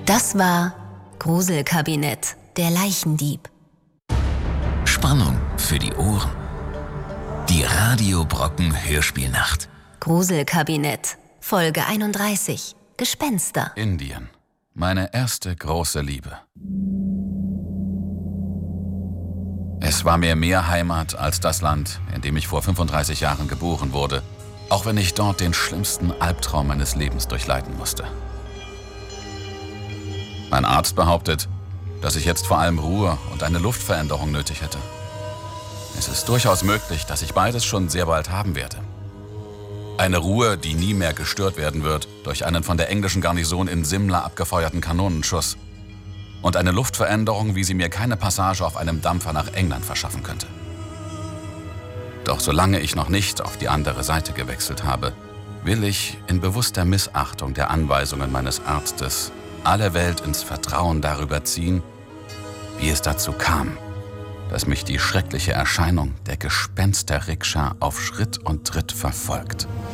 Das war Gruselkabinett, der Leichendieb. Spannung für die Ohren. Die Radio Brocken Hörspielnacht. Gruselkabinett, Folge 31, Gespenster. Indien, meine erste große Liebe. Es war mir mehr Heimat als das Land, in dem ich vor 35 Jahren geboren wurde, auch wenn ich dort den schlimmsten Albtraum meines Lebens durchleiden musste. Mein Arzt behauptet, dass ich jetzt vor allem Ruhe und eine Luftveränderung nötig hätte. Es ist durchaus möglich, dass ich beides schon sehr bald haben werde. Eine Ruhe, die nie mehr gestört werden wird durch einen von der englischen Garnison in Simla abgefeuerten Kanonenschuss. Und eine Luftveränderung, wie sie mir keine Passage auf einem Dampfer nach England verschaffen könnte. Doch solange ich noch nicht auf die andere Seite gewechselt habe, will ich in bewusster Missachtung der Anweisungen meines Arztes alle Welt ins Vertrauen darüber ziehen, wie es dazu kam, dass mich die schreckliche Erscheinung der Gespenster-Rikscha auf Schritt und Tritt verfolgt.